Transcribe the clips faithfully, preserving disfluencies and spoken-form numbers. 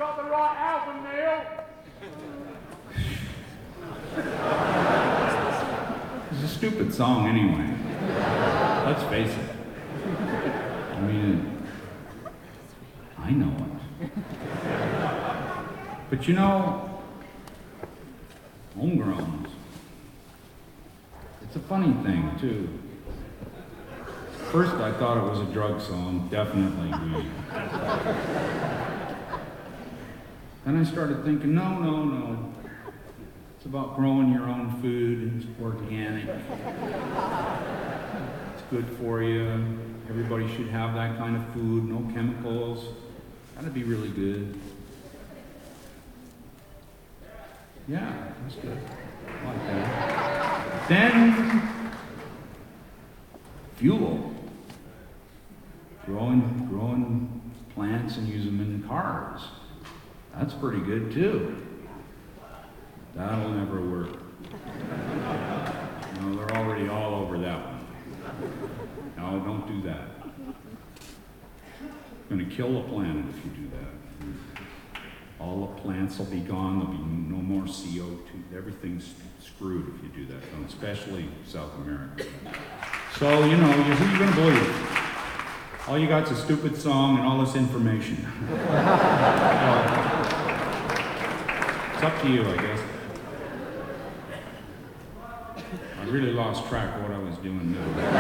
got the right album, Neil. It's a stupid song anyway. Let's face it. I mean, I know it. But you know, homegrowns, it's a funny thing too. First I thought it was a drug song, definitely weed. Then I started thinking, no, no, no. It's about growing your own food, and it's organic. It's good for you. Everybody should have that kind of food, no chemicals. That'd be really good. Yeah, that's good. I like that. Then, fuel. Growing, growing plants and use them in cars. That's pretty good too. That'll never work. No, they're already all over that one. No, don't do that. You're going to kill the planet if you do that. All the plants will be gone. There'll be no more C O two. Everything's screwed if you do that, especially South America. So, you know, who are you going to believe? All you got's a stupid song and all this information. So, it's up to you, I guess. I really lost track of what I was doing now.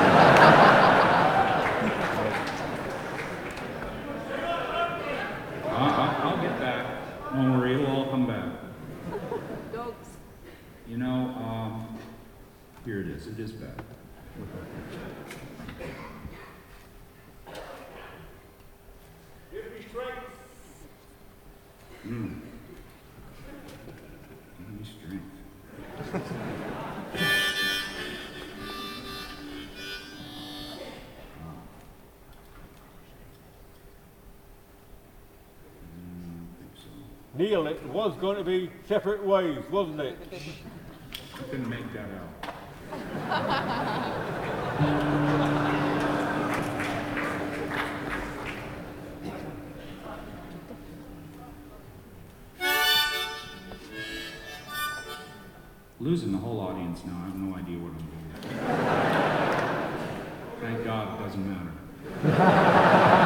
I'll, I'll get back. Don't worry, it'll all come back. Dogs. You know, um, here it is. It is back. Give me strength. Mm. Give me strength. Neil, it was going to be separate ways, wasn't it? I couldn't make that out. Losing the whole audience now. I have no idea what I'm doing. Thank God it doesn't matter.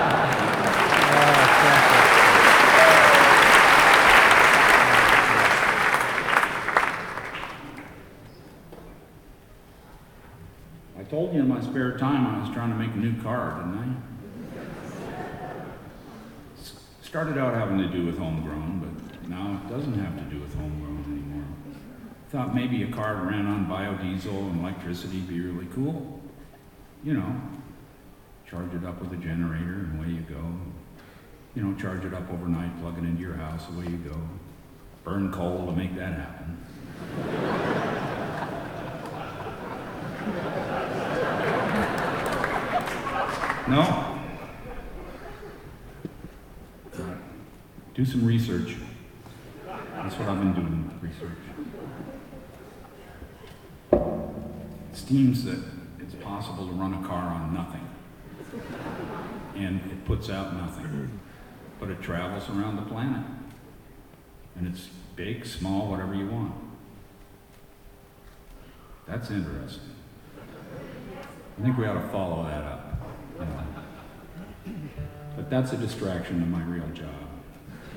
I told you in my spare time I was trying to make a new car, didn't I? S- Started out having to do with homegrown, but now it doesn't have to do with homegrown anymore. Thought maybe a car that ran on biodiesel and electricity would be really cool. You know, charge it up with a generator and away you go. You know, charge it up overnight, plug it into your house, away you go. Burn coal to make that happen. No? Do some research. That's what I've been doing, research. It seems that it's possible to run a car on nothing. And it puts out nothing. But it travels around the planet. And it's big, small, whatever you want. That's interesting. I think we ought to follow that up. You know. But that's a distraction to my real job.